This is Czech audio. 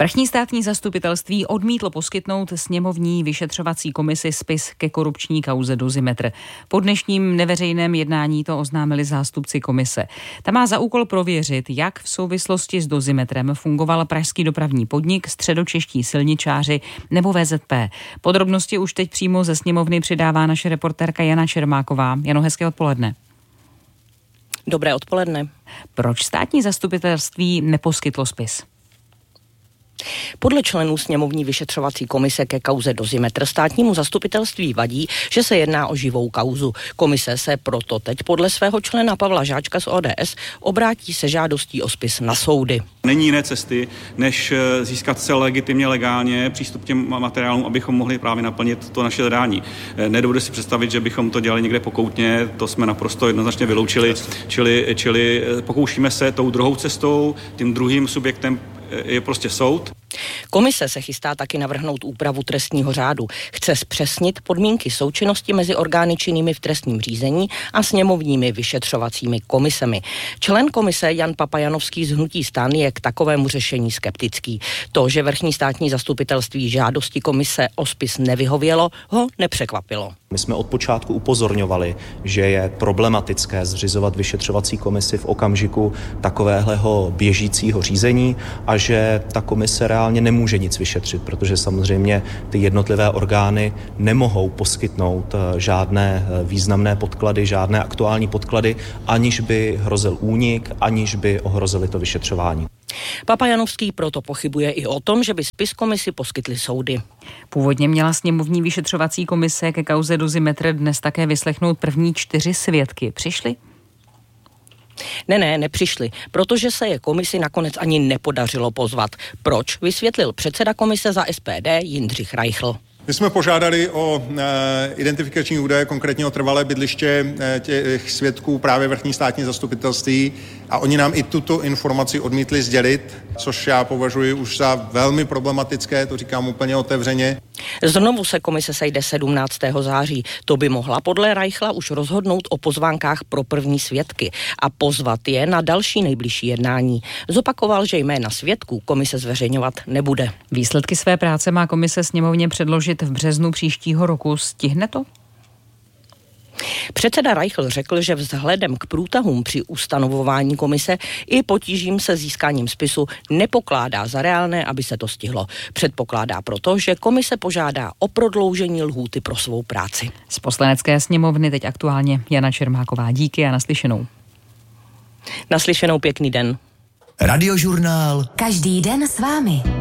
Vrchní státní zastupitelství odmítlo poskytnout sněmovní vyšetřovací komisi spis ke korupční kauze Dozimetr. Po dnešním neveřejném jednání to oznámili zástupci komise. Ta má za úkol prověřit, jak v souvislosti s Dozimetrem fungoval pražský dopravní podnik, středočeští silničáři nebo VZP. Podrobnosti už teď přímo ze sněmovny přidává naše reportérka Jana Čermáková. Jano, hezké odpoledne. Dobré odpoledne. Proč státní zastupitelství neposkytlo spis? Podle členů sněmovní vyšetřovací komise ke kauze Dozimetr státnímu zastupitelství vadí, že se jedná o živou kauzu. Komise se proto teď podle svého člena Pavla Žáčka z ODS obrátí se žádostí o spis na soudy. Není jiné cesty, než získat se legitimně, legálně přístup k těm materiálům, abychom mohli právě naplnit to naše zadání. Nedovedu si představit, že bychom to dělali někde pokoutně, to jsme naprosto jednoznačně vyloučili, čili pokoušíme se tou druhou cestou, tím druhým subjektem je prostě soud. Komise se chystá taky navrhnout úpravu trestního řádu. Chce zpřesnit podmínky součinnosti mezi orgány činnými v trestním řízení a sněmovními vyšetřovacími komisemi. Člen komise Jan Papajanovský z hnutí STAN je k takovému řešení skeptický. To, že vrchní státní zastupitelství žádosti komise o spis nevyhovělo, ho nepřekvapilo. My jsme od počátku upozorňovali, že je problematické zřizovat vyšetřovací komisi v okamžiku takového běžícího řízení a že ta komise reálně nemůže nic vyšetřit, protože samozřejmě ty jednotlivé orgány nemohou poskytnout žádné významné podklady, žádné aktuální podklady, aniž by hrozil únik, aniž by ohrozili to vyšetřování. Papajanovský proto pochybuje i o tom, že by spis komisi poskytly soudy. Původně měla sněmovní vyšetřovací komise ke kauze Dozimetr dnes také vyslechnout první 4 svědky. Přišli? Ne, nepřišli, protože se je komisi nakonec ani nepodařilo pozvat. Proč? Vysvětlil předseda komise za SPD Jindřich Reichl. My jsme požádali o identifikační údaje, konkrétně o trvalé bydliště těch svědků právě vrchní státní zastupitelství a oni nám i tuto informaci odmítli sdělit, což já považuji už za velmi problematické, to říkám úplně otevřeně. Znovu se komise sejde 17. září. To by mohla podle Reichla už rozhodnout o pozvánkách pro první svědky a pozvat je na další nejbližší jednání. Zopakoval, že jména svědků komise zveřejňovat nebude. Výsledky své práce má komise sněmovně předložit v březnu příštího roku. Stihne to? Předseda Reichl řekl, že vzhledem k průtahům při ustanovování komise i potížím se získáním spisu nepokládá za reálné, aby se to stihlo. Předpokládá proto, že komise požádá o prodloužení lhůty pro svou práci. Z Poslanecké sněmovny teď aktuálně Jana Čermáková. Díky a naslyšenou. Naslyšenou, pěkný den. Radiožurnál. Každý den s vámi.